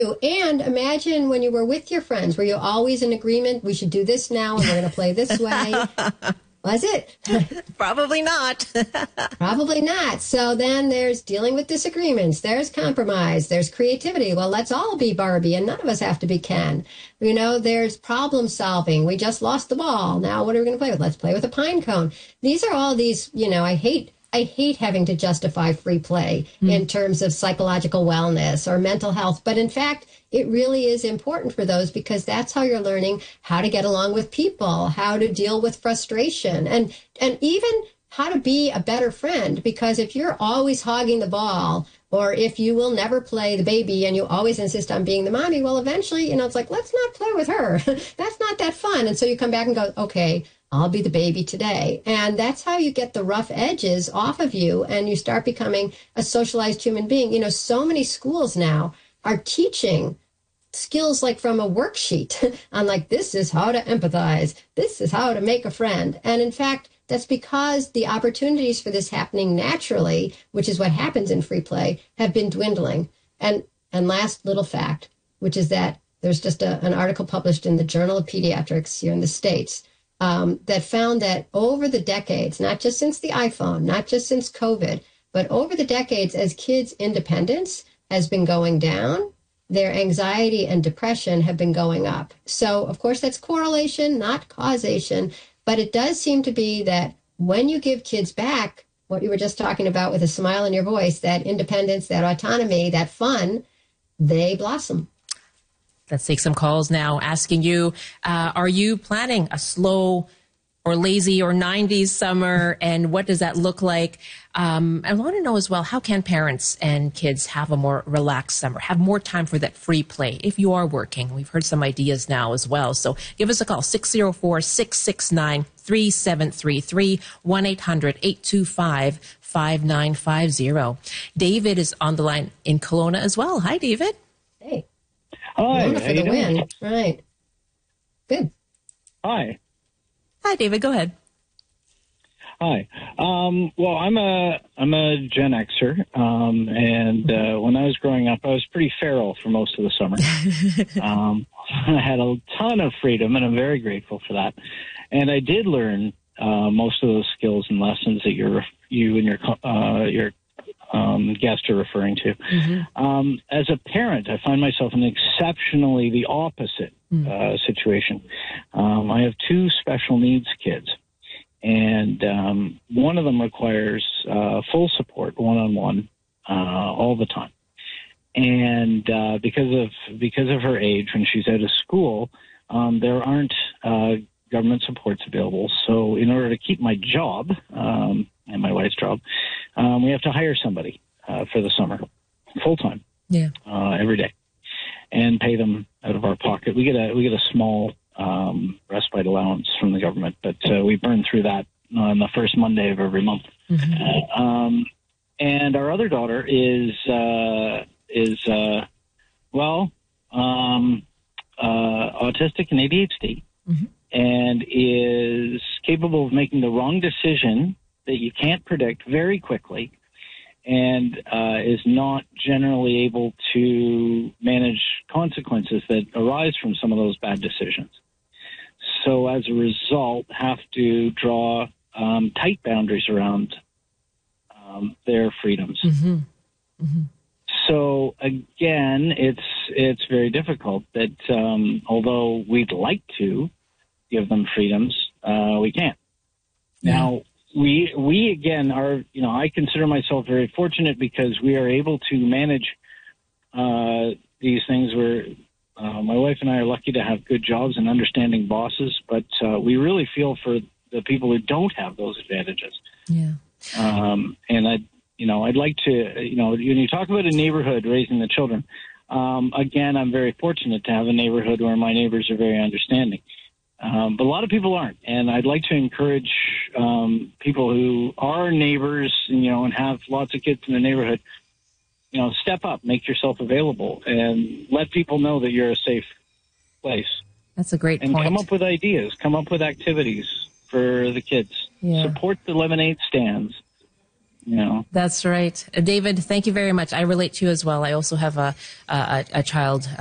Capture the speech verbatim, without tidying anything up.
And imagine when you were with your friends, were you always in agreement? We should do this now and we're going to play this way. Was it? Probably not. Probably not. So then there's dealing with disagreements. There's compromise. There's creativity. Well, let's all be Barbie and none of us have to be Ken. You know, there's problem solving. We just lost the ball. Now what are we going to play with? Let's play with a pine cone. These are all these, you know, I hate I hate having to justify free play mm. in terms of psychological wellness or mental health. But in fact, it really is important for those because that's how you're learning how to get along with people, how to deal with frustration, and and even how to be a better friend. Because if you're always hogging the ball, or if you will never play the baby and you always insist on being the mommy, well, eventually, you know, it's like, let's not play with her. That's not that fun. And so you come back and go, okay, I'll be the baby today. And that's how you get the rough edges off of you and you start becoming a socialized human being. You know, so many schools now are teaching skills like from a worksheet on like, this is how to empathize. This is how to make a friend. And in fact, that's because the opportunities for this happening naturally, which is what happens in free play, have been dwindling. And and last little fact, which is that there's just a, an article published in the Journal of Pediatrics here in the States um, that found that over the decades, not just since the iPhone, not just since COVID, but over the decades, as kids' independence has been going down, their anxiety and depression have been going up. So, of course, that's correlation, not causation. But it does seem to be that when you give kids back what you were just talking about with a smile in your voice, that independence, that autonomy, that fun, they blossom. Let's take some calls now asking you, uh, are you planning a slow or lazy or nineties summer, and what does that look like? Um, I want to know as well, how can parents and kids have a more relaxed summer, have more time for that free play if you are working? We've heard some ideas now as well. So give us a call, six oh four, six six nine, three seven three three, one eight hundred, eight two five, five nine five zero. David is on the line in Kelowna as well. Hi, David. Hey. Hi. Kelowna for the win. Right. Good. Hi. Hi, David. Go ahead. Hi. Um, well, I'm a I'm a Gen Xer, um, and uh, when I was growing up, I was pretty feral for most of the summer. um, I had a ton of freedom, and I'm very grateful for that. And I did learn uh, most of those skills and lessons that you're you and your uh, your um, guest are referring to. Mm-hmm. Um, as a parent, I find myself in exceptionally the opposite uh, situation. Um, I have two special needs kids, and um, one of them requires uh, full support, one-on-one, uh, all the time. And uh, because of because of her age, when she's out of school, um, there aren't uh, government supports available. So in order to keep my job um, and my wife's job, um, we have to hire somebody uh, for the summer, full-time, yeah, uh, every day, and pay them out of our pocket. We get a we get a small um, respite allowance from the government, but uh, we burn through that on the first Monday of every month. Mm-hmm. Um, and our other daughter is uh, is uh, well um, uh, autistic and A D H D, mm-hmm. and is capable of making the wrong decision that you can't predict very quickly, and uh, is not generally able to manage consequences that arise from some of those bad decisions. So as a result, have to draw um, tight boundaries around um, their freedoms. Mm-hmm. Mm-hmm. So again, it's it's very difficult that um, although we'd like to give them freedoms, uh, we can't. Yeah. Now, We, we again are, you know, I consider myself very fortunate because we are able to manage uh, these things where uh, my wife and I are lucky to have good jobs and understanding bosses, but uh, we really feel for the people who don't have those advantages. Yeah. Um, and I, you know, I'd like to, you know, when you talk about a neighborhood raising the children, um, again, I'm very fortunate to have a neighborhood where my neighbors are very understanding. Um, but a lot of people aren't, and I'd like to encourage um, people who are neighbors, you know, and have lots of kids in the neighborhood, you know, step up, make yourself available, and let people know that you're a safe place. That's a great and point. And come up with ideas, come up with activities for the kids. Yeah. Support the lemonade stands. You know. That's right. Uh, David, thank you very much. I relate to you as well. I also have a, a, a child